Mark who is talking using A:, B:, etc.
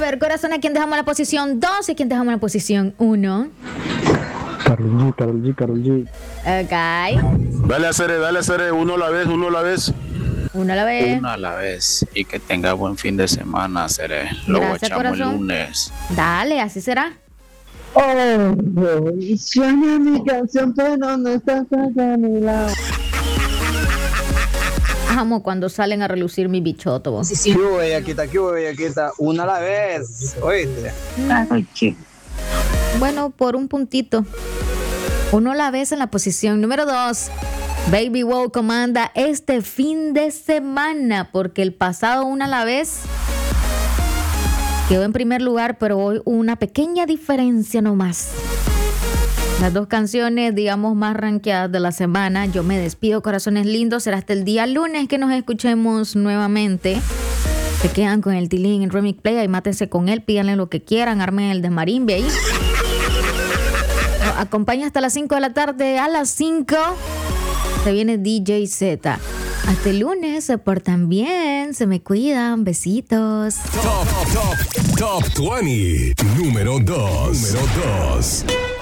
A: ver, corazón, ¿a quién dejamos en la posición 2 y a quién dejamos en la posición 1?
B: Karol G.
A: Ok.
C: Dale a Cere, uno a la vez.
A: Una a la vez.
D: Una a la vez. Y que tenga buen fin de semana, Cere. Lo
A: Gracias,
D: echamos el
A: corazón.
D: lunes.
A: Dale, así será.
B: Suena mi canción, pero no estás a mi lado.
A: Amo cuando salen a relucir mi bichoto. Vos.
B: ¿Qué hubo, bellaquita? Una a la vez. Oíste.
A: Bueno, por un puntito. Uno a la vez en la posición número 2. Baby Wow comanda este fin de semana porque el pasado una a la vez quedó en primer lugar, pero hoy una pequeña diferencia nomás. Las dos canciones, digamos, más rankeadas de la semana. Yo me despido, corazones lindos. Será hasta el día lunes que nos escuchemos nuevamente. Se quedan con el Tilín en Remix Play. Ahí mátense con él, pídanle lo que quieran, armen el desmarimbe ahí. Nos acompaña hasta las 5 de la tarde. A las 5 se viene DJ Z. Hasta el lunes, se portan bien, se me cuidan. Besitos.
E: Top 20, número 2.